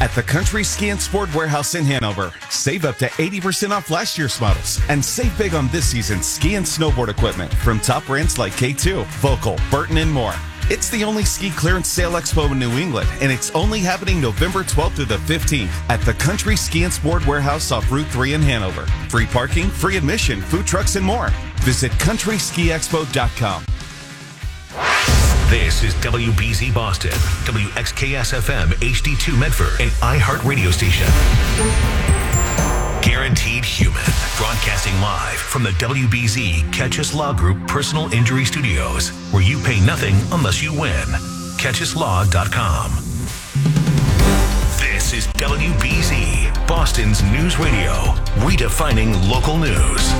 At the Country Ski and Sport Warehouse in Hanover, save up to 80% off last year's models and save big on this season's ski and snowboard equipment from top brands like K2, Volkel, Burton, and more. It's the only ski clearance sale expo in New England, and it's only happening November 12th through the 15th at the Country Ski and Sport Warehouse off Route 3 in Hanover. Free parking, free admission, food trucks, and more. Visit countryskiexpo.com. This is WBZ Boston, WXKS-FM HD2 Medford, and iHeart Radio Station. Guaranteed Human, broadcasting live from the WBZ Catchus Law Group Personal Injury Studios, where you pay nothing unless you win. CatchusLaw.com. This is WBZ, Boston's news radio, redefining local news.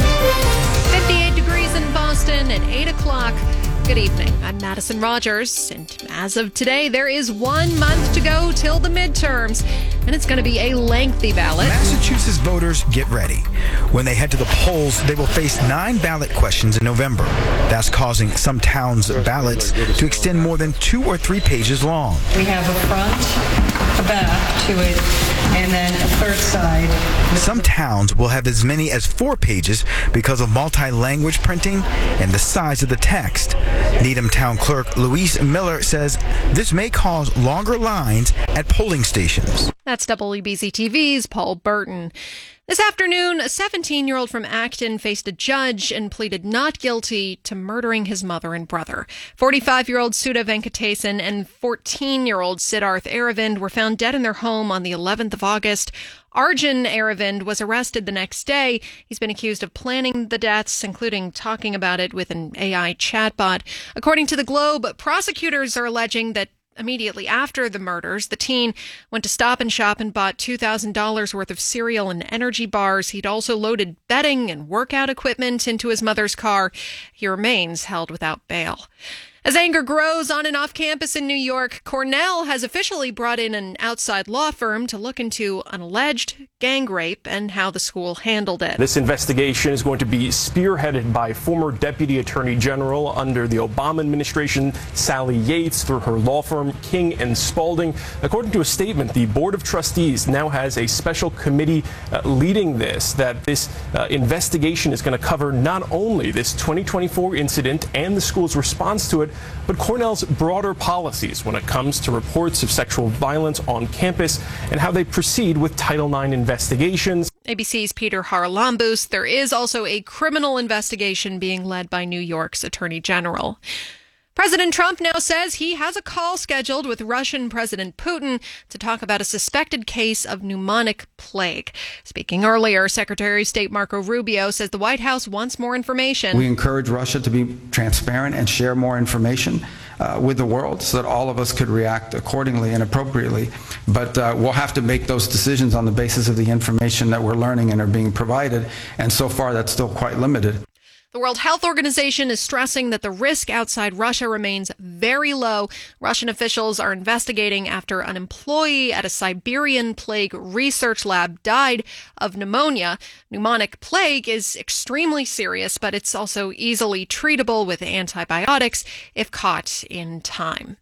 58 degrees in Boston at 8 o'clock. Good evening. I'm Madison Rogers, and as of today, there is 1 month to go till the midterms, and it's going to be a lengthy ballot. Massachusetts voters, get ready. When they head to the polls, they will face 9 ballot questions in November. That's causing some towns' ballots to extend more than 2 or 3 pages long. We have a front, a back to it, and then a third side. Some towns will have as many as 4 pages because of multi-language printing and the size of the text. Needham Town Clerk Louise Miller says this may cause longer lines at polling stations. That's WBZ TV's Paul Burton. This afternoon, a 17-year-old from Acton faced a judge and pleaded not guilty to murdering his mother and brother. 45-year-old Sudha Venkatesan and 14-year-old Siddharth Aravind were found dead in their home on the 11th of August. Arjun Aravind was arrested the next day. He's been accused of planning the deaths, including talking about it with an AI chatbot. According to The Globe, prosecutors are alleging that immediately after the murders, the teen went to Stop and Shop and bought $2,000 worth of cereal and energy bars. He'd also loaded bedding and workout equipment into his mother's car. He remains held without bail. As anger grows on and off campus in New York, Cornell has officially brought in an outside law firm to look into an alleged gang rape and how the school handled it. This investigation is going to be spearheaded by former Deputy Attorney General under the Obama administration, Sally Yates, through her law firm, King & Spalding. According to a statement, the Board of Trustees now has a special committee leading this, that this investigation is going to cover not only this 2024 incident and the school's response to it, but Cornell's broader policies when it comes to reports of sexual violence on campus and how they proceed with Title IX investigations. ABC's Peter Haralambous. There is also a criminal investigation being led by New York's Attorney General. President Trump now says he has a call scheduled with Russian President Putin to talk about a suspected case of pneumonic plague. Speaking earlier, Secretary of State Marco Rubio says the White House wants more information. We encourage Russia to be transparent and share more information with the world so that all of us could react accordingly and appropriately. But we'll have to make those decisions on the basis of the information that we're learning and are being provided. And so far, that's still quite limited. The World Health Organization is stressing that the risk outside Russia remains very low. Russian officials are investigating after an employee at a Siberian plague research lab died of pneumonia. Pneumonic plague is extremely serious, but it's also easily treatable with antibiotics if caught in time.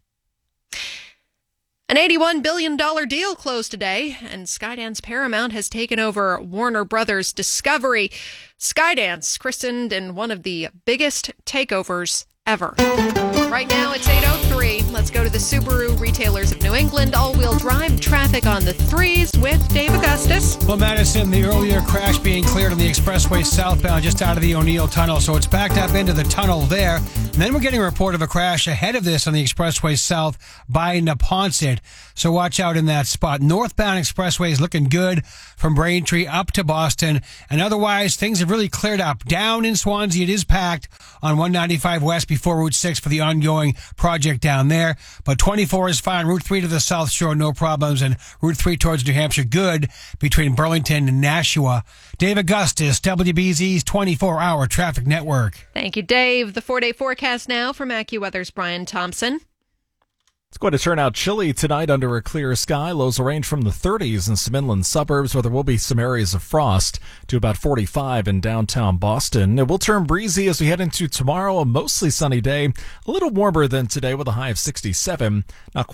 An $81 billion deal closed today, and Skydance Paramount has taken over Warner Brothers Discovery. Skydance, christened in one of the biggest takeovers ever. Right now, it's 8:03. Let's go to the Subaru Retailers of New England. All-wheel drive traffic on the 3s with Dave Augustus. Well, Madison, the earlier crash being cleared on the expressway southbound just out of the O'Neill Tunnel, so it's backed up into the tunnel there. And then we're getting a report of a crash ahead of this on the expressway south by Neponset, so watch out in that spot. Northbound expressway is looking good from Braintree up to Boston, and otherwise things have really cleared up. Down in Swansea, it is packed on 195 West before Route 6 for the ongoing project down there, but 24 is fine. Route 3 to the South Shore, no problems, and Route 3 towards New Hampshire, good between Burlington and Nashua. Dave Augustus, WBZ's 24-hour traffic network. Thank you, Dave. The 4-day forecast now from AccuWeather's Brian Thompson. It's going to turn out chilly tonight under a clear sky. Lows will range from the 30s in some inland suburbs, where there will be some areas of frost, to about 45 in downtown Boston. It will turn breezy as we head into tomorrow, a mostly sunny day, a little warmer than today with a high of 67. Not